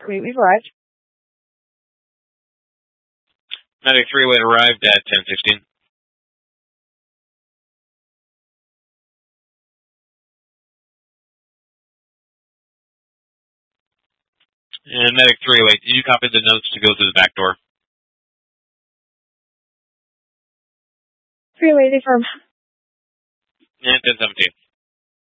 we've arrived. Medic 3-way arrived at 1016. And Medic 3-way, did you copy the notes to go through the back door? 3-way, affirm. And 1017.